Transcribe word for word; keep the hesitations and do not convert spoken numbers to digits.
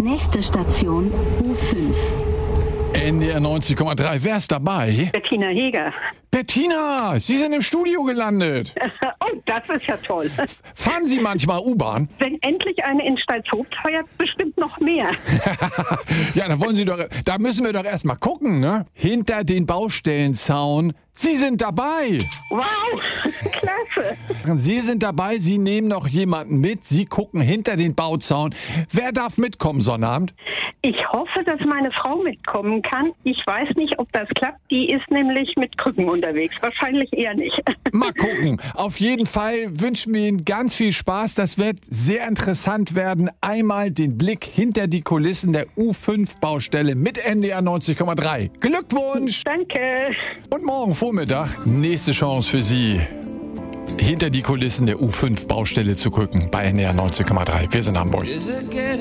Nächste Station U fünf. N D R neunzig Komma drei. Wer ist dabei? Bettina Heger. Bettina, Sie sind im Studio gelandet. Oh, das ist ja toll. Fahren Sie manchmal U-Bahn? Wenn endlich eine in Stalzhof feuert, bestimmt noch mehr. Ja, da wollen Sie doch, da müssen wir doch erstmal gucken, ne? Hinter den Baustellenzaun. Sie sind dabei. Wow, klasse. Sie sind dabei, Sie nehmen noch jemanden mit. Sie gucken hinter den Bauzaun. Wer darf mitkommen Sonnabend? Ich hoffe, dass meine Frau mitkommen kann. Ich weiß nicht, ob das klappt. Die ist nämlich mit Krücken unterwegs. Wahrscheinlich eher nicht. Mal gucken. Auf jeden Fall wünschen wir Ihnen ganz viel Spaß. Das wird sehr interessant werden. Einmal den Blick hinter die Kulissen der U fünf Baustelle mit N D R neunzig Komma drei. Glückwunsch! Danke. Und morgen Vormittag nächste Chance für Sie, hinter die Kulissen der U fünf Baustelle zu gucken bei N D R neunzig Komma drei. Wir sind Hamburg.